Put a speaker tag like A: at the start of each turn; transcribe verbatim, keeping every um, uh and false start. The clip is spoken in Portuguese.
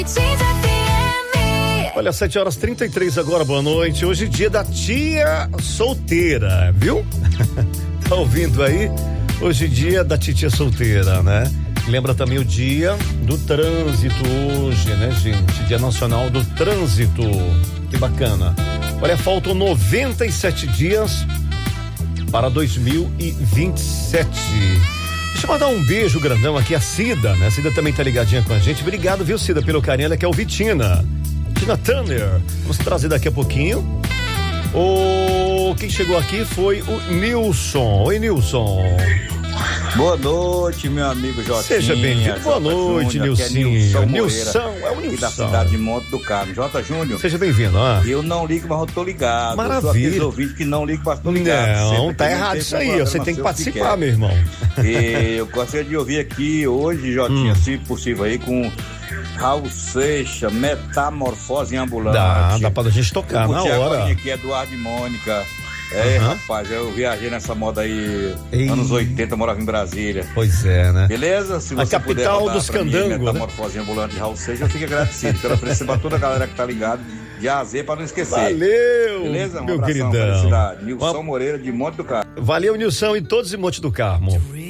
A: Olha, sete horas e trinta e três agora, boa noite. Hoje é dia da tia solteira, viu? Tá ouvindo aí? Hoje é dia da titia solteira, né? Lembra também o dia do trânsito hoje, né, gente? Dia Nacional do Trânsito. Que bacana. Olha, faltam noventa e sete dias para dois mil e vinte e sete. Deixa eu mandar um beijo grandão aqui, a Cida, né? A Cida também tá ligadinha com a gente. Obrigado, viu, Cida, pelo carinho. Ela que é o Vitina. Tina Turner. Vamos trazer daqui a pouquinho. O quem chegou aqui foi o Nilson. Oi, Nilson.
B: Boa noite, meu amigo Jotinha.
A: Seja bem-vindo. Boa noite, Nilcinho. Nilson, é o Nilson.
B: Da cidade de Monte do Carmo. Jota Júnior.
A: Seja bem-vindo. Ah.
B: Eu não ligo, mas eu tô ligado.
A: Maravilha.
B: Eu sou aqueles ouvintes que não ligam, mas tô ligado.
A: Não,
B: Sempre
A: tá errado isso aí. Você tem que participar, meu irmão.
B: E eu gostaria de ouvir aqui hoje, Jotinha, hum. se possível aí, com Raul Seixas, Metamorfose Ambulante.
A: Dá, dá pra gente tocar na hora.
B: Aqui, Eduardo e Mônica. É, uhum. Rapaz, eu viajei nessa moda aí, Ei. anos oitenta, morava em Brasília.
A: Puder é, né?
B: Beleza? Se você
A: a capital dos candangos,
B: Metamorfose né? Ambulante de Raul Seixas, eu fico agradecido pela oferecer pra toda a galera que tá ligado, de A a Z, pra não esquecer.
A: Valeu!
B: Beleza? Um
A: meu
B: abração,
A: queridão.
B: Nilson Moreira, de Monte do Carmo.
A: Valeu, Nilson, e todos de Monte do Carmo.